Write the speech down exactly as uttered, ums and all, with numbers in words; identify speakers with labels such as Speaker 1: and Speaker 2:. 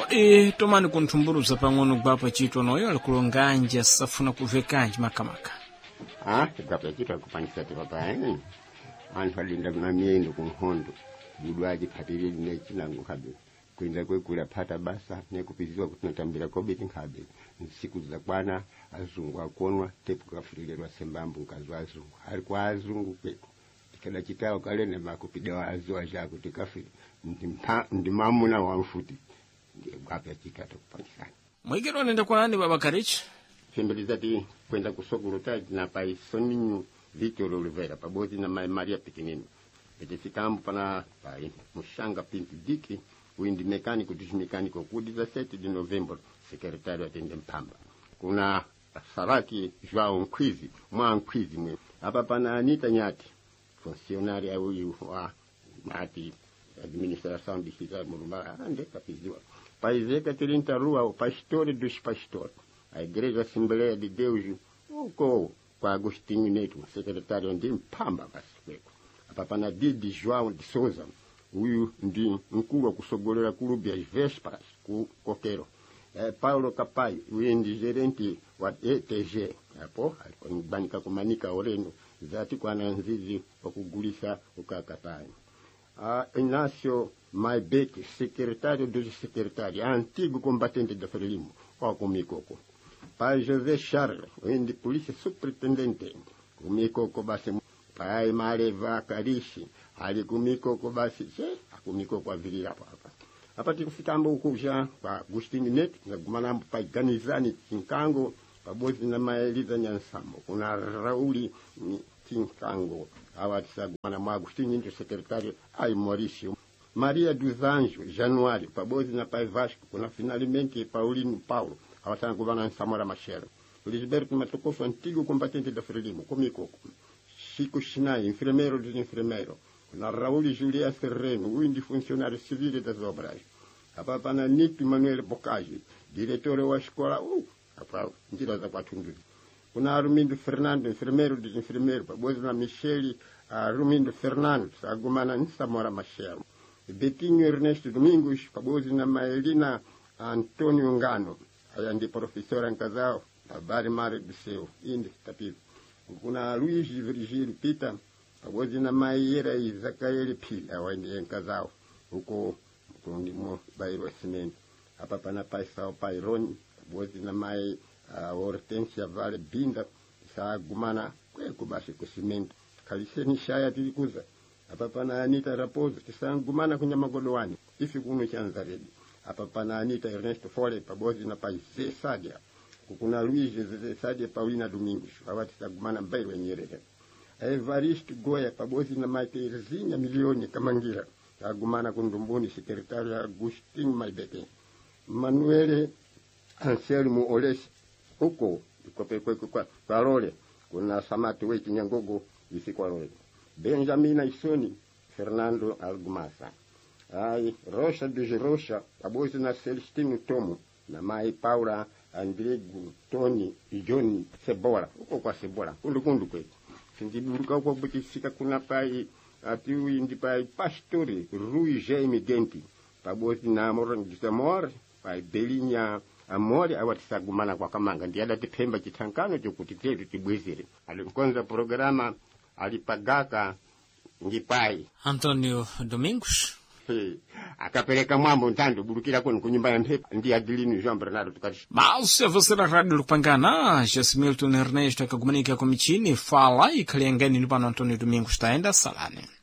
Speaker 1: Kodi tomani kunthumburuza pang'ono gwapa chito noyo alikulonganja safuna kuvekanji makamaka.
Speaker 2: Ah, gwapa chito akupangisa te papa eh. Anthu alinda na miendo kunhondo. Budwaji patiri ne chinango kabe. Kwenda kwekula phata basa nekupizwa kuti natambira kobiti nkhabe. Nsiku za kwana azungu akonwa tepu kafulirwa sembambu nkazwa azungu. Ali kwa azungu kweko. Tikada chitao kale ne makupidawa azwa jako tikafiri. Ndimamuna wa mfuti. Gwapa chito akupangisa.
Speaker 1: Mwigero nenda kwa nani baba Karichi?
Speaker 2: Fembelizati kwenda kusogolota na pai Soninho Victor Oliveira pamoja na Mai Maria Pequenino. Petifikambo pana pai Mushanga Pinto Diki, windi mecânico dos mecânicos ku dezessete de novembro, secretário atende Mpamba. Kuna Saraki João Nkwizi, mwa Nkwizi mwe. Hapa pana Anita Nyati, funcionária huyu wa Mati administração digital Murumba ande kapiziwa. Pai Zeca Trinta Rua, o pastor dos pastores. A Igreja Assembleia de Deus, uko kwa Agostinho Neto, secretário de Mpamba basikweko. Apa na Didi João de Souza, huyu ndi mkuu wa kusogolera klubi ya Vespas ku Kokero. E, Paulo Kapai, huyu ndi gerente wa E T G. Hapo alikubanika kumanika oreno zati kwa nanzizi wa kugulisa ukakatai. Ah, Inácio Maibeke, secretário dos secretários, antigo combatente da Frelimo, kwa kumikoko. Pai José Charles, de polícia superintendente, comigo com base pai Mareva Carici, ali comigo com base, comigo com a viria papa. A partir do ficambo com já, para Agostinho Neto, na Gumanambo pai Ganizani Tinkango, para Bozi na Maelisa Nhansamo, com a Rauli Tinkango, a Watsa Gumanambo Agostinho Neto, secretário, ai Maurício. Maria dos Anjos, Januário, para Bozi na pai Vasco, com a finalmente Paulino Paulo. Awasana kubana Samora Machel. Lisberto Matokoso, antigo combatente da Frelimo, comigo. Chico Chinai, enfermeiro dos enfermeiros. Na Raul Julia Serreno, o funcionário civil das obras. A papana Nito Manuel Bocage, diretor da escola, uh, a mentira da quatro. Kuna Armindo Fernando, enfermeiro dos enfermeiros, para Bosna Michele, a Armindo Fernando, a Gumana Samora Machel. Betinho Ernesto Domingos, para Bosna Maelina Antônio Ngano. Ayandi professor Ancazao, habari mare biseu, indi tapivu. Kuna Luiz Virgílio Pita, pamoja na Maíra e Zakaeli Pila, wandi Ancazao, huko ndimo bairro Cimento. Hapa pana pai Sao Pai Roni, pamoja na Mai Hortência Vale Binda, sa Gumana, kweko basi ku Cimento. Kaliseni shaya tilikuza. Hapa pana Anita Raposo, tisa Gumana kunya magodowani, ifi kuno chanzaredi. Hapa pana Anita Ernesto Fole, pamoja na pai Zé Sadia. Kuna Luiz Zé Sadia Paulina Domingos, awati sagumana mbairwe Nyerere. Evaristo Goya, pamoja na mai Terezinha Milioni Kamangira, sagumana kundumbuni sekretari Agustin Maibete. Manuele Anselmo Olesi, huko, ikope kwe kwa kwa role, kuna Samati Weki Nyangogo, isi kwa role. Benjamina Isoni, Fernando Algumasa. Ai, Rocha de Rocha, pamoja na Celestino Tomo, na mai Paula Andrego Tony Johnny Cebola, uko kwa Cebola, kundu kundu kwe. Sindiburuka uko butisika kuna pai, atiwi ndi pai Pastori, Rui Jaime Genti, pamoja na Amoran Gisamor, pai Belinha Amore, awatisagumana kwa Kamanga, ndiada tipemba chitankano chokutitetu tibwezere. Alimkonza programa, alipagaka ngipai.
Speaker 1: Antonio Domingos.
Speaker 2: Hey, akapeleka mwambo ntando burukira kwenu kunyumba ya mpepa ndi Adelino João Bernardo tukarishi.
Speaker 1: Mas você na rádio Lupangana, Jasmilton Ernesto akagumanika kwa michini, fala e kaliangani nupano Antonio Domingos taenda salane.